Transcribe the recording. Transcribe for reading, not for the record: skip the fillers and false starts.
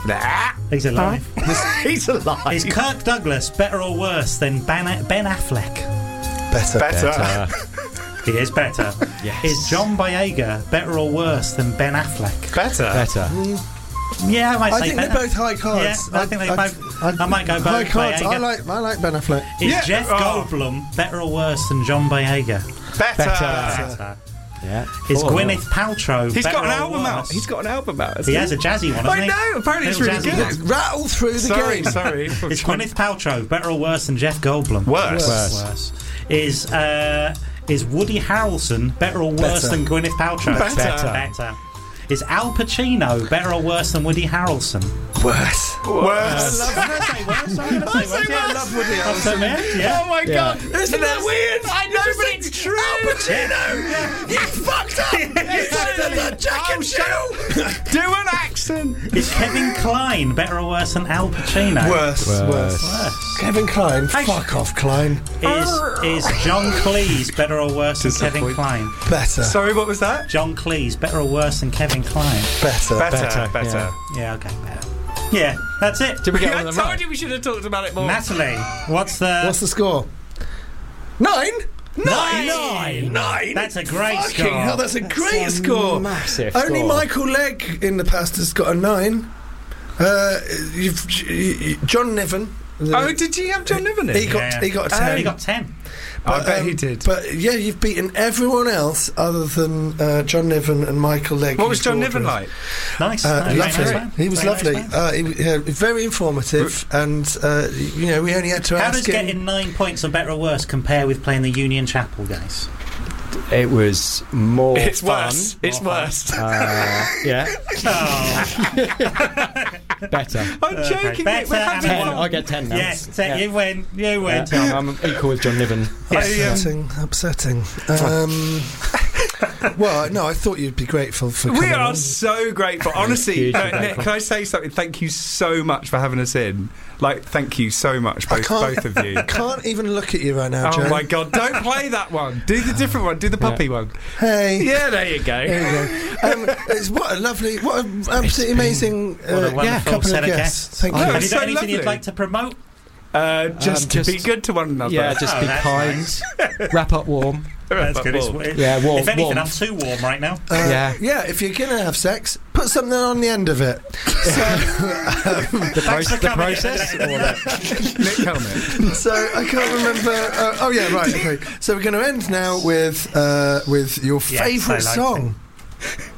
He's alive. He's alive. Is Kirk Douglas better or worse than Ben Affleck? Better. He is better. Yes. Is John Boyega better or worse than Ben Affleck? Better. Yeah, I might I say think better. they're both high cards. Yeah, I think they both. I might go both. High cards. Boyega. I like Ben Affleck. Is Jeff Goldblum better or worse than John Boyega? Better. Yeah. Is Gwyneth Paltrow He's better got an or album out. worse? He's got an album out. He has a jazzy one, hasn't I he? know. Apparently it's Little really jazzy good. one. Rattle through the game. Sorry. Is Gwyneth Paltrow better or worse than Jeff Goldblum? Worse. Is Woody Harrelson better or worse Better. than Gwyneth Paltrow? Better. Is Al Pacino better or worse than Woody Harrelson? Worse. Worse. I love Woody Harrelson. Yeah. Oh my god! Isn't that weird? I know, but it's true. Al Pacino! You fucked up! You said Jack and Jill! Do an accent. Is Kevin Kline better or worse than Al Pacino? Worse. Kevin Kline. Fuck off, Kline. Is John Cleese better or worse than Kevin Kline? Better. Sorry, what was that? John Cleese better or worse than Kevin Kline? Better. Better. Yeah, okay, better. Yeah, that's it. Did we get I one of told them right? you we should have talked about it more. Natalie, what's the score? 9? Nine. That's a great Fucking score. hell, that's a great score. Massive Only score. Michael Legg in the past has got a 9. John Niven. Oh, did you have John Niven in? He got a 10. He got 10. I bet he did. But yeah, you've beaten everyone else other than John Niven and Michael Legg. What was John Niven like? Nice. Lovely. He was Very lovely. nice man. Very informative, and we only had to How ask does him. getting 9 points or better or worse compare with playing the Union Chapel, guys? It was more It's fun. worse. It's worse. Yeah. Oh. Better. I'm joking. Better We're having and 10. fun. I get 10 now. Yes, Yeah. you win. You win, Yeah, Tom. I'm equal with John Niven. Upsetting. Well, no, I thought you'd be grateful for coming We are on. so grateful. Honestly, Hugely Nick, grateful. can I say something? Thank you so much for having us in. Thank you so much, both of you. I can't even look at you right now, Joe. Oh my god, don't play that one. Do the different one. Do the puppy one. Hey. Yeah, there you go. There you go. What an absolutely amazing What a wonderful couple set of of guests. guests. Thank you. Have you so got anything you'd lovely. like to promote? Just to be good to one another. Yeah, just be that's kind. Wrap up warm. That's good. Yeah, warm. If anything, warm. I'm too warm right now. Yeah, if you're going to have sex, put something on the end of it. The process? Or Nick Helmet. So I can't remember. Oh yeah, right. Okay. So we're going to end now with your Yes, I favourite like song.